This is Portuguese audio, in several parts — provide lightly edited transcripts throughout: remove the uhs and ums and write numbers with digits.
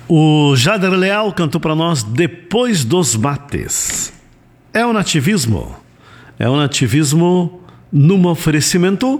O Jader Leal cantou para nós Depois dos Mates. É o nativismo. É o nativismo num oferecimento.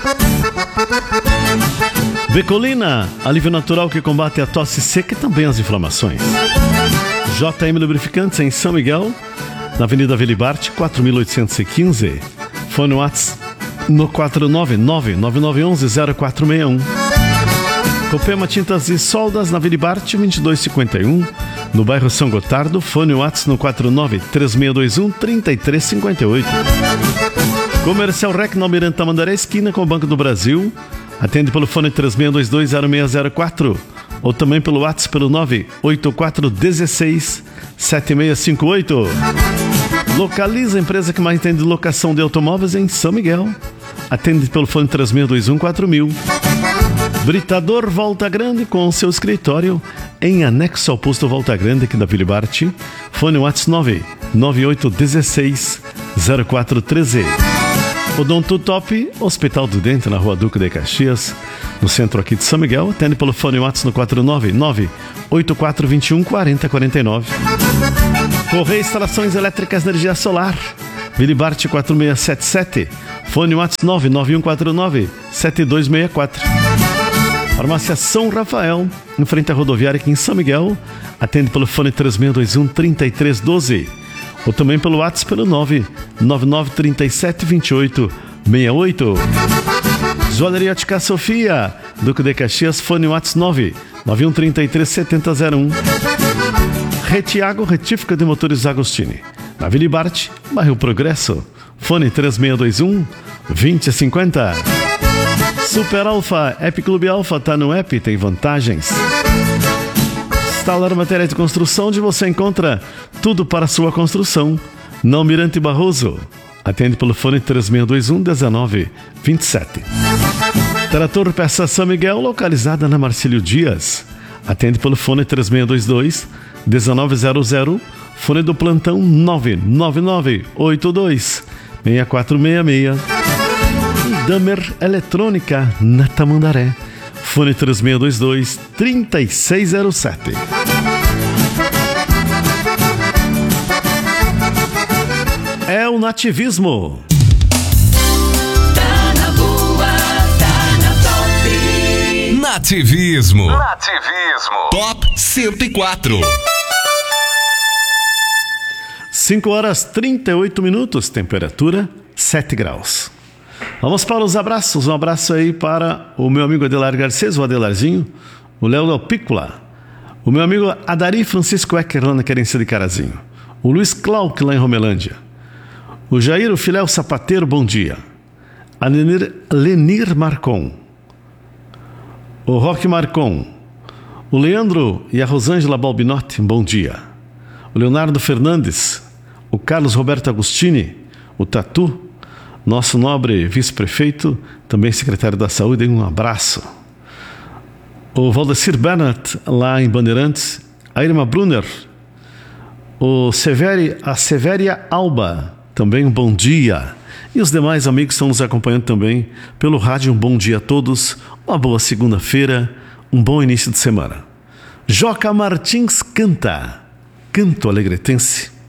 Becolina, alívio natural que combate a tosse seca e também as inflamações. JM Lubrificantes em São Miguel, na Avenida Velibarte, 4815. Fone WhatsApp no 499-9911-0461. Copema Tintas e Soldas na Velibarte 2251, no bairro São Gotardo. Fone WhatsApp no 49-3621-3358. Comercial Rec no Almirante Tamandaré, esquina com o Banco do Brasil. Atende pelo fone 36220604 ou também pelo WhatsApp pelo 984167658. Localiza a empresa que mais entende locação de automóveis em São Miguel. Atende pelo fone 36214000. Britador Volta Grande com seu escritório em anexo ao posto Volta Grande aqui da Velibarte. Fone WhatsApp 998160413. Odonto Top, Hospital do Dente na Rua Duque de Caxias, no centro aqui de São Miguel. Atende pelo fone WhatsApp no 499-8421-4049. Correia Instalações Elétricas Energia Solar, Velibarte 4677. Fone WhatsApp 99149-7264. Farmácia São Rafael, em frente à rodoviária aqui em São Miguel. Atende pelo fone 3621-3312. Ou também pelo WhatsApp pelo 999372868. Joalheria Ótica Sofia, Duque de Caxias, fone WhatsApp 991337001. Retiago, retífica de motores Agostini, na Velibarte, bairro Progresso, fone 3621-2050. Super Alfa, App Clube Alfa, tá no app, tem vantagens. Instalar matéria de construção, onde você encontra tudo para a sua construção. Na Almirante Barroso. Atende pelo fone 3621-1927. Trator Peça São Miguel, localizada na Marcílio Dias. Atende pelo fone 3622-1900. Fone do plantão 99982-6466. Damer Eletrônica, na Tamandaré. Fone 3622-3607. É o nativismo. Tá na boa, tá na top. Nativismo. Top 104. 5h38, temperatura 7 graus. Vamos para os abraços. Um abraço aí para o meu amigo Adelar Garcês, o Adelarzinho, o Léo Pícola, o meu amigo Adari Francisco Ecker, lá na Querência de Carazinho, o Luiz Clark, lá em Romelândia, o Jair, o Filéu Sapateiro, bom dia, a Lenir Marcon, o Roque Marcon, o Leandro e a Rosângela Balbinotti, bom dia, o Leonardo Fernandes, o Carlos Roberto Agostini, o Tatu, nosso nobre vice-prefeito, também secretário da Saúde, um abraço. O Valdecir Bernat, lá em Bandeirantes, a Irma Brunner, a Severia Alba, também um bom dia. E os demais amigos que estão nos acompanhando também pelo rádio, um bom dia a todos, uma boa segunda-feira, um bom início de semana. Joca Martins canta, Canto Alegretense.